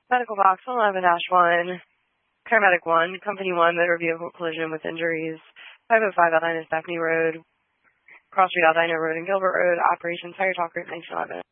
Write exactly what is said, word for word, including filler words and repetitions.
Medical box one eleven dash one, paramedic one, company one, motor vehicle collision with injuries, five oh five Aldina Stephanie Road, Cross Street Aldina Road and Gilbert Road, operations, Fire Talk Group nineteen eleven.